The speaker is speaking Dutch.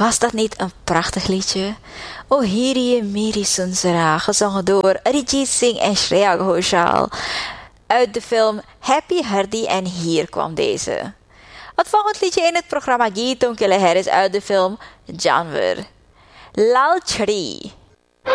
Was dat niet een prachtig liedje? O Hiri Miri Sunsara, gezongen door Arijit Singh en Shreya Ghoshal. Uit de film Happy Hardy en hier kwam deze. Het volgende liedje in het programma Geeton Kille is uit de film Janwar. Lal Chhdi.